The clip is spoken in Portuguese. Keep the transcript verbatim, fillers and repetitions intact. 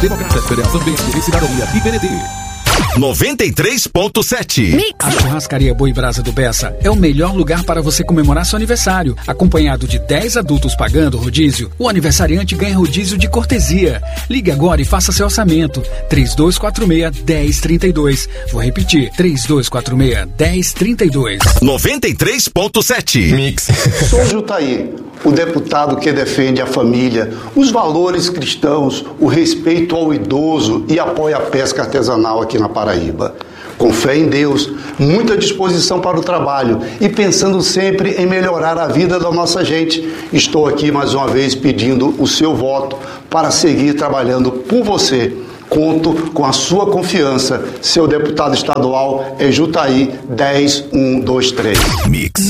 Democratas, Federação Verde e Cidadania I P N D. noventa e três ponto sete. A Churrascaria Boi Brasa do Bessa é o melhor lugar para você comemorar seu aniversário. Acompanhado de dez adultos pagando rodízio, o aniversariante ganha rodízio de cortesia. Ligue agora e faça seu orçamento. três dois quatro seis, um zero três dois. Vou repetir, três dois quatro seis, um zero três dois. noventa e três ponto sete. Mix. Sou Jutaí, o deputado que defende a família, os valores cristãos, o respeito ao idoso e apoia a pesca artesanal aqui na Paraíba. Com fé em Deus, muita disposição para o trabalho e pensando sempre em melhorar a vida da nossa gente, estou aqui mais uma vez pedindo o seu voto para seguir trabalhando por você. Conto com a sua confiança. Seu deputado estadual é Jutaí dez um dois três. Mix.